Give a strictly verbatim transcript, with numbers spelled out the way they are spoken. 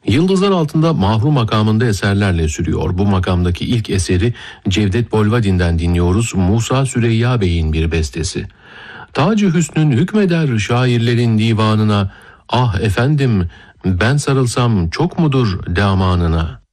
Yıldızlar Altında Mahrum makamında eserlerle sürüyor. Bu makamdaki ilk eseri Cevdet Bolvadin'den dinliyoruz. Musa Süreyya Bey'in bir bestesi. Tac-ı Hüsnün hükmeder şairlerin divanına, ah efendim ben sarılsam çok mudur damanına.